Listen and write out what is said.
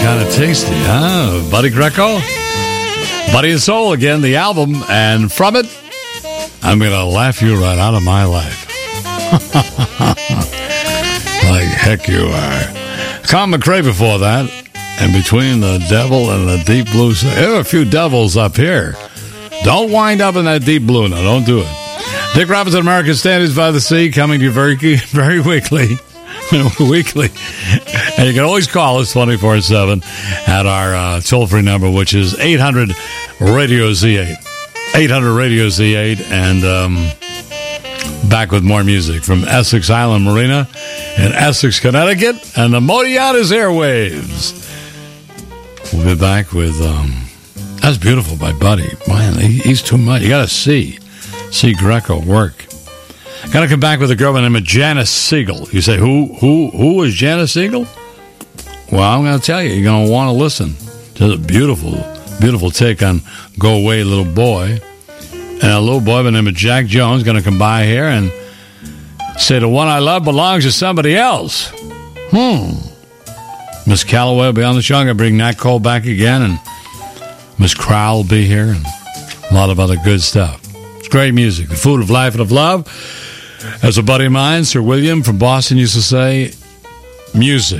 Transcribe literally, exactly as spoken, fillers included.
kind of tasty, huh? Buddy Greco? Buddy and Soul again, the album, and from it, I'm going to laugh you right out of my life. Like heck you are. Con McRae before that, and Between the Devil and the Deep Blue Sea. There are a few devils up here. Don't wind up in that deep blue now. Don't do it. Dick Robinson, American Standards by the Sea, coming to you very, very weekly. weekly. And you can always call us twenty-four seven at our uh, toll-free number, which is eight hundred radio Z eight. eight hundred radio Z eight. And um, back with more music from Essex Island Marina in Essex, Connecticut, and the Modiana's Airwaves. We'll be back with... Um, That's Beautiful by Buddy. Man, he, he's too much. You got to see. See Greco work. Got to come back with a girl by the name of Janice Siegel. You say, who who, who is Janice Siegel? Well, I'm going to tell you. You're going to want to listen to the beautiful, beautiful take on Go Away, Little Boy. And a little boy by the name of Jack Jones going to come by here and say, the one I love belongs to somebody else. Hmm. Miss Calloway will be on the show. I'm going to bring Nat Cole back again, and Miss Crowell will be here, and a lot of other good stuff. It's great music. The food of life and of love. As a buddy of mine, Sir William from Boston, used to say, music